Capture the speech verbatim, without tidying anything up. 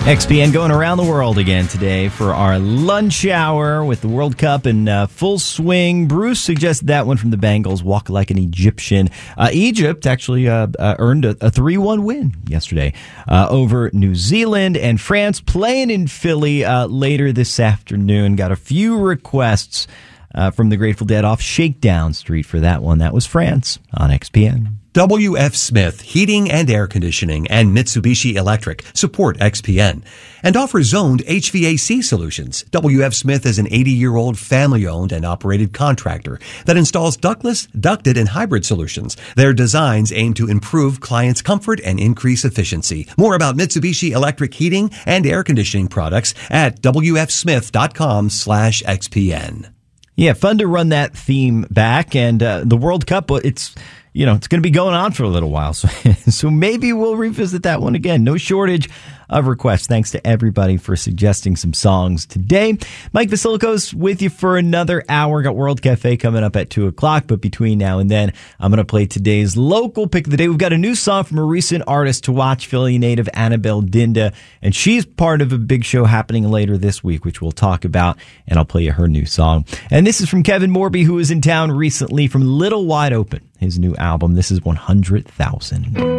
X P N going around the world again today for our lunch hour with the World Cup in uh, full swing. Bruce suggested that one from the Bengals, walk like an Egyptian. Uh, Egypt actually uh, uh, earned a, a three one win yesterday uh, over New Zealand, and France playing in Philly uh, later this afternoon. Got a few requests uh, from the Grateful Dead off Shakedown Street for that one. That was France on X P N. W F. Smith Heating and Air Conditioning and Mitsubishi Electric support X P N and offer zoned H V A C solutions. W F. Smith is an eighty-year-old family-owned and operated contractor that installs ductless, ducted, and hybrid solutions. Their designs aim to improve clients' comfort and increase efficiency. More about Mitsubishi Electric Heating and Air Conditioning products at W F smith dot com slash X P N. Yeah, fun to run that theme back. And uh, the World Cup, it's... You know, it's going to be going on for a little while, so so maybe we'll revisit that one again. No shortage of requests. Thanks to everybody for suggesting some songs today. Mike Vasiliko's with you for another hour. Got World Cafe coming up at two o'clock, but between now and then, I'm going to play today's local pick of the day. We've got a new song from a recent artist to watch, Philly native Annabelle Dinda, and she's part of a big show happening later this week, which we'll talk about, and I'll play you her new song. And this is from Kevin Morby, who was in town recently from Little Wide Open, his new album. This is one hundred thousand.